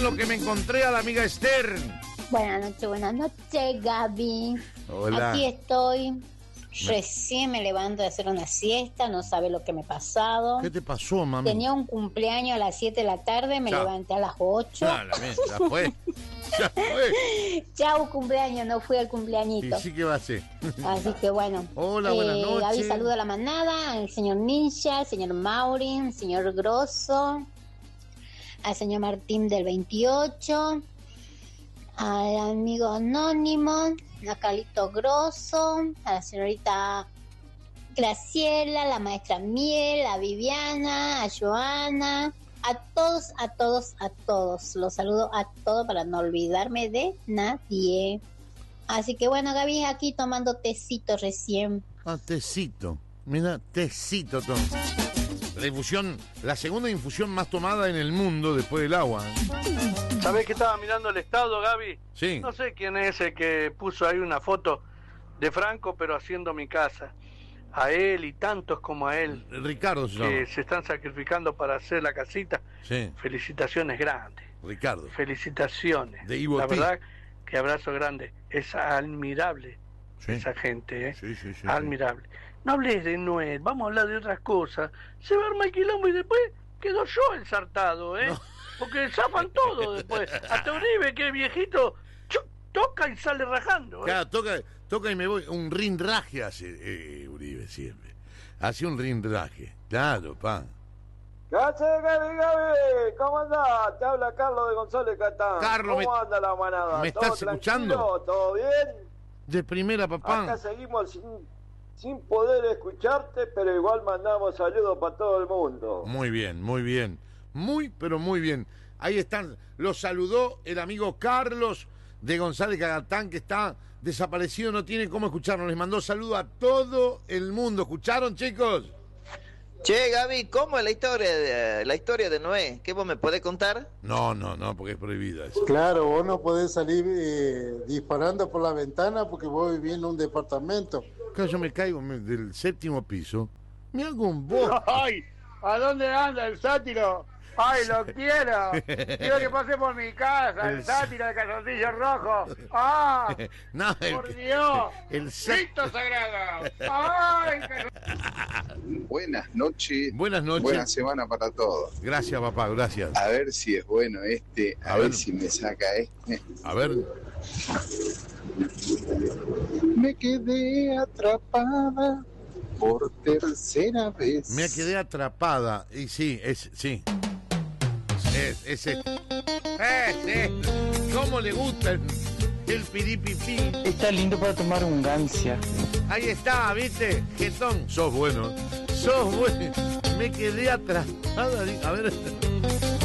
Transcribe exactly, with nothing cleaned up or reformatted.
lo que me encontré a la amiga Esther. Buenas noches, buenas noches, Gaby. Hola. Aquí estoy. Recién me levanto de hacer una siesta, no sabe lo que me ha pasado. ¿Qué te pasó, mami? Tenía un cumpleaños a las siete de la tarde, me Chao. levanté a las ocho. Ah, la mía, ya fue. Ya fue. Chau, cumpleaños, no fui al Y cumpleañito. sí que va a ser. Así que bueno. Hola, buenas noches. Gaby saluda a la manada, al señor Ninja, al señor Maurin, al señor Grosso, al señor Martín del veintiocho, al amigo Anónimo, a Carlito Grosso, a la señorita Graciela, la maestra Miel, a Viviana, a Joana, a todos, a todos, a todos. Los saludo a todos para no olvidarme de nadie. Así que bueno, Gaby, aquí tomando tecito recién. Ah, tecito. Mira, tecito, Tom. La infusión, la segunda infusión más tomada en el mundo después del agua. ¿Sabés que estaba mirando el estado, Gaby? Sí. No sé quién es el que puso ahí una foto de Franco, pero haciendo mi casa. A él y tantos como a él, Ricardo se que llama. se están sacrificando para hacer la casita. Sí, Felicitaciones grandes. Ricardo. Felicitaciones. De Ivo La T. verdad que abrazo grande. Es admirable Sí. esa gente, ¿eh? Sí, sí, sí, admirable. No hables de Noel, vamos a hablar de otras cosas. Se va a armar el quilombo y después quedo yo ensartado, ¿eh? No. Porque zafan todo después. Hasta Uribe, que es viejito, chuc, toca y sale rajando, ¿eh? Claro, toca, toca y me voy. Un rindraje hace eh, Uribe siempre. Hace un rindraje. Claro, pa. ¿Qué hace, Gaby, Gaby? ¿Cómo andás? Te habla Carlos de González Catán. Carlos, ¿Cómo me- anda la manada? ¿me ¿Todo estás tranquilo? escuchando? ¿Todo bien? De primera, Acá papá. seguimos sin, sin poder escucharte, pero igual mandamos saludos para todo el mundo. Muy bien, muy bien. Muy, pero muy bien. Ahí están. Los saludó el amigo Carlos de González Cagatán, que está desaparecido, no tiene cómo escucharnos. Les mandó saludos a todo el mundo. ¿Escucharon, chicos? Che, Gaby, ¿cómo es la historia de la historia de Noé? ¿Qué vos me podés contar? No, no, no, porque es prohibida eso. Claro, vos no podés salir eh, disparando por la ventana porque vos vivís en un departamento. Claro, yo me caigo me- del séptimo piso. Me hago un bosque. ¡Ay! ¿A dónde anda el sátiro? ¡Ay, lo quiero! Quiero que pase por mi casa, el El- sátiro de calzoncillo rojo. ¡Ah! No, el, ¡Por Dios! el sa- ¡Cristo sagrado! ¡Ay! Buenas noches. Buenas noches. Buena semana para todos. Gracias, papá, gracias. A ver si es bueno este, a, A ver. ver. si me saca este. A ver, Me quedé atrapada por tercera vez. me quedé atrapada. Y sí, es, sí. Es, es, es. Es, es. ¿Cómo le gusta el, el piripipí? Está lindo para tomar un gancia. Ahí está, ¿viste? Getón. Sos bueno. Sos bueno. Me quedé atrapada. A ver.